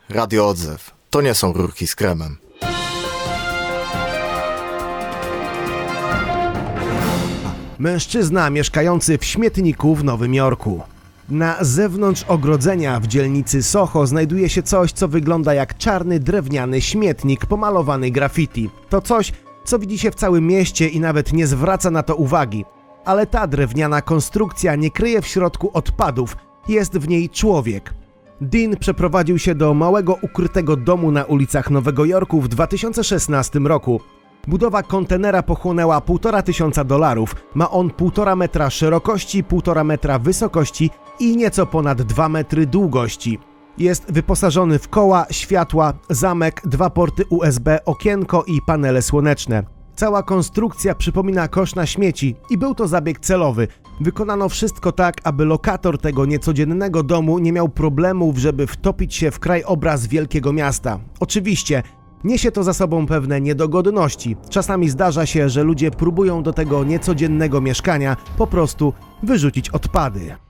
Radio Odzew. To nie są rurki z kremem. Mężczyzna mieszkający w śmietniku w Nowym Jorku. Na zewnątrz ogrodzenia w dzielnicy Soho znajduje się coś, co wygląda jak czarny drewniany śmietnik pomalowany graffiti. To coś, co widzi się w całym mieście i nawet nie zwraca na to uwagi. Ale ta drewniana konstrukcja nie kryje w środku odpadów, jest w niej człowiek. Dean przeprowadził się do małego ukrytego domu na ulicach Nowego Jorku w 2016 roku. Budowa kontenera pochłonęła $1500. Ma on 1,5 metra szerokości, 1,5 metra wysokości i nieco ponad 2 metry długości. Jest wyposażony w koła, światła, zamek, 2 porty USB, okienko i panele słoneczne. Cała konstrukcja przypomina kosz na śmieci i był to zabieg celowy. Wykonano wszystko tak, aby lokator tego niecodziennego domu nie miał problemów, żeby wtopić się w krajobraz wielkiego miasta. Oczywiście, niesie to za sobą pewne niedogodności. Czasami zdarza się, że ludzie próbują do tego niecodziennego mieszkania po prostu wyrzucić odpady.